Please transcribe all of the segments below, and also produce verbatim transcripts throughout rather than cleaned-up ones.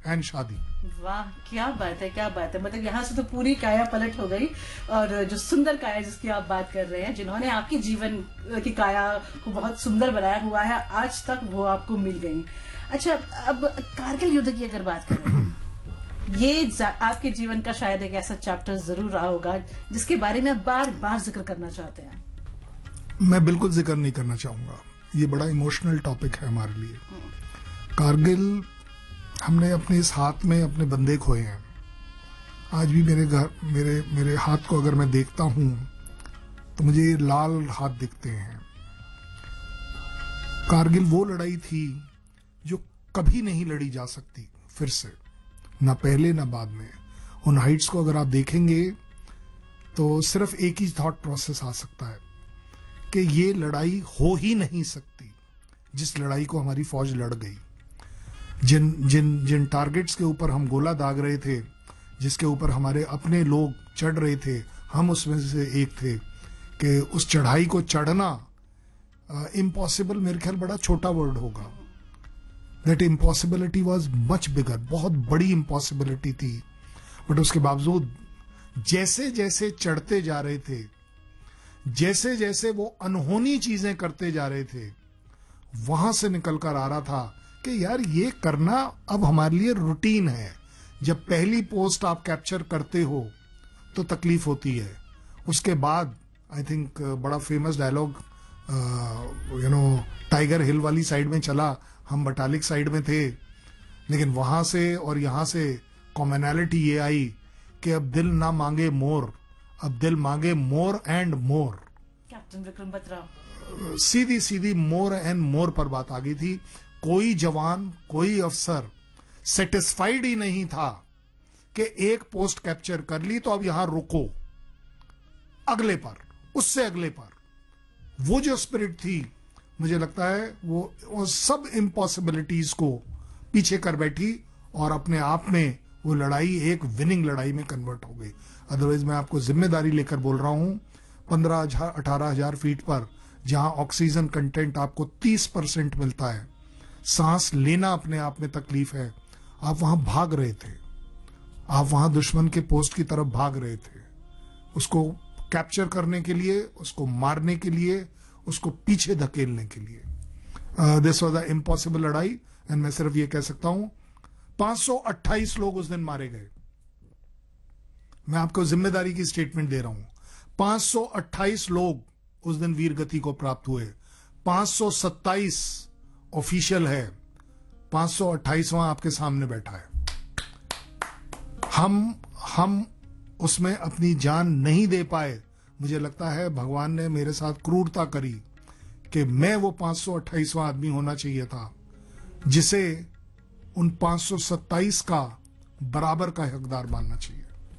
And शादी। वाह, क्या बात है, क्या बात है। मतलब यहाँ से तो पूरी काया पलट हो गई, और जो सुंदर काया जिसकी आप बात कर रहे हैं, जिन्होंने आपके जीवन की काया को बहुत सुंदर बनाया हुआ है, आज तक वो आपको मिल गई। अच्छा, अब कारगिल युद्ध की अगर बात करें, ये आपके जीवन का शायद एक ऐसा चैप्टर जरूर रहा होगा जिसके बारे में आप बार बार जिक्र करना चाहते हैं। मैं बिल्कुल जिक्र नहीं करना चाहूंगा, ये बड़ा इमोशनल टॉपिक है हमारे लिए। कारगिल, हमने अपने इस हाथ में अपने बंदे खोए हैं। आज भी मेरे घर मेरे मेरे हाथ को अगर मैं देखता हूं तो मुझे लाल हाथ दिखते हैं। कारगिल वो लड़ाई थी जो कभी नहीं लड़ी जा सकती फिर से, ना पहले ना बाद में। उन हाइट्स को अगर आप देखेंगे तो सिर्फ एक ही थॉट प्रोसेस आ सकता है कि ये लड़ाई हो ही नहीं सकती जिस लड़ाई को हमारी फौज लड़ गई। जिन जिन जिन टारगेट्स के ऊपर हम गोला दाग रहे थे, जिसके ऊपर हमारे अपने लोग चढ़ रहे थे, हम उसमें से एक थे, कि उस चढ़ाई को चढ़ना इम्पॉसिबल, मेरे ख्याल बड़ा छोटा वर्ड होगा। That impossibility was much bigger, बहुत बड़ी इम्पॉसिबिलिटी थी। बट उसके बावजूद जैसे जैसे चढ़ते जा रहे थे, जैसे जैसे वो अनहोनी चीजें करते जा रहे थे, वहां से निकल कर आ रहा था कि यार ये करना अब हमारे लिए रूटीन है। जब पहली पोस्ट आप कैप्चर करते हो तो तकलीफ होती है, उसके बाद आई थिंक बड़ा famous dialogue you know tiger हिल वाली साइड में चला, हम बटालिक साइड में थे, लेकिन वहां से और यहां से कॉमनैलिटी ये आई कि अब दिल ना मांगे मोर, अब दिल मांगे more and more. Captain Vikram Batra, Sidhi Sidhi more and more पर बात आ गई थी। कोई जवान, कोई अफसर सेटिस्फाइड ही नहीं था कि एक पोस्ट कैप्चर कर ली तो अब यहां रुको, अगले पर, उससे अगले पर। वो जो स्पिरिट थी, मुझे लगता है वो, वो सब इम्पॉसिबिलिटीज को पीछे कर बैठी और अपने आप में वो लड़ाई एक विनिंग लड़ाई में कन्वर्ट हो गई। अदरवाइज मैं आपको जिम्मेदारी लेकर बोल रहा हूं, पंद्रह हजार अठारह हजार फीट पर जहां ऑक्सीजन कंटेंट आपको तीस परसेंट मिलता है, सांस लेना अपने आप में तकलीफ है, आप वहां भाग रहे थे, आप वहां दुश्मन के पोस्ट की तरफ भाग रहे थे, उसको कैप्चर करने के लिए, उसको मारने के लिए, उसको पीछे धकेलने के लिए। दिस वाज अ इम्पॉसिबल लड़ाई। एंड मैं सिर्फ ये कह सकता हूं, पांच सौ अट्ठाईस लोग उस दिन मारे गए। मैं आपको जिम्मेदारी की स्टेटमेंट दे रहा हूं, पांच सौ अट्ठाईस लोग उस दिन वीर गति को प्राप्त हुए। पांच सौ सत्ताईस ऑफिशियल है, पांच सौ अट्ठाईसवां आपके सामने बैठा है। हम हम उसमें अपनी जान नहीं दे पाए। मुझे लगता है भगवान ने मेरे साथ क्रूरता करी कि मैं वो पांच सौ अट्ठाईसवां आदमी होना चाहिए था जिसे उन पांच सौ सत्ताईस का बराबर का हकदार मानना चाहिए।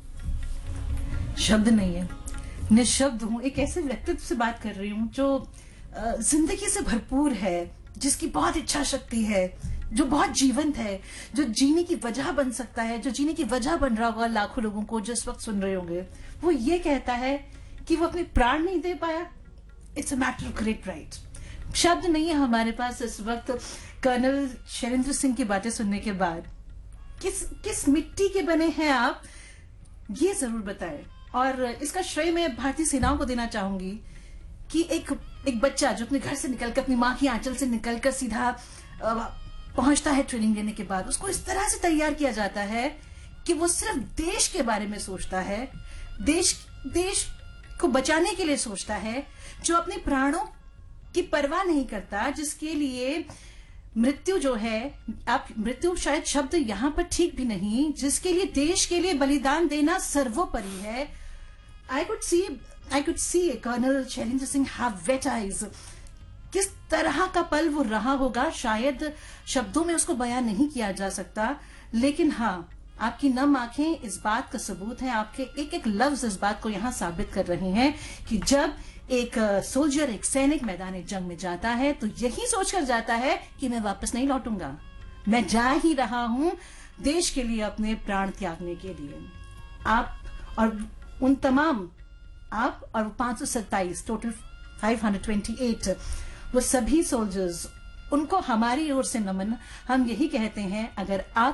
शब्द नहीं है, निशब्द हूं। एक ऐसे व्यक्तित्व से बात कर रही हूं जो जिंदगी से भरपूर है, जिसकी बहुत इच्छा शक्ति है, जो बहुत जीवंत है, जो जीने की वजह बन सकता है, जो जीने की वजह बन रहा होगा लाखों लोगों को जो इस वक्त सुन रहे होंगे। वो ये कहता है कि वो अपने प्राण नहीं दे पाया। It's a matter of great pride. शब्द नहीं है हमारे पास इस वक्त कर्नल शैलेंद्र सिंह की बातें सुनने के बाद। किस किस मिट्टी के बने हैं आप, ये जरूर बताएं। और इसका श्रेय मैं भारतीय सेनाओं को देना चाहूंगी कि एक एक बच्चा जो अपने घर से निकलकर, अपनी माँ की आंचल से निकलकर सीधा पहुंचता है ट्रेनिंग लेने के बाद, उसको इस तरह से तैयार किया जाता है कि वो सिर्फ देश के बारे में सोचता है, देश देश को बचाने के लिए सोचता है, जो अपने प्राणों की परवाह नहीं करता, जिसके लिए मृत्यु जो है, आप मृत्यु शायद शब्द यहां पर ठीक भी नहीं, जिसके लिए देश के लिए बलिदान देना सर्वोपरि है। I could see I could see colonel Shailendra Singh have wait eyes. किस तरह का पल वो रहा होगा, शायद शब्दों में उसको बयान नहीं किया जा सकता, लेकिन हाँ, आपकी नम आंखें इस बात का सबूत है, आपके एक एक लफ्ज इस बात को यहां साबित कर रहे हैं कि जब एक सोल्जर, एक सैनिक मैदान जंग में जाता है तो यही सोचकर जाता है कि मैं वापस नहीं लौटूंगा, मैं जा ही रहा हूं देश के लिए अपने प्राण त्यागने के लिए। आप और उन तमाम, आप और पांच सौ सत्ताईस, total five hundred twenty eight, वो सभी सोल्जर्स, उनको हमारी ओर से नमन। हम यही कहते हैं, अगर आप